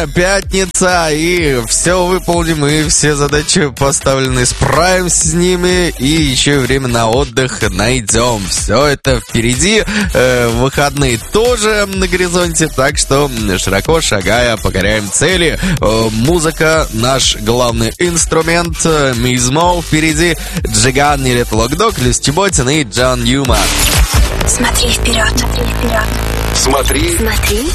Пятница, и все выполним, и все задачи поставлены, справимся с ними, и еще и время на отдых найдем. Все это впереди, выходные тоже на горизонте, так что широко шагая, покоряем цели. Музыка наш главный инструмент, Мизмо впереди, Джиган, Нилет Локдог, Люс Чеботин и Джон Юма. Смотри вперед, смотри вперед. Смотри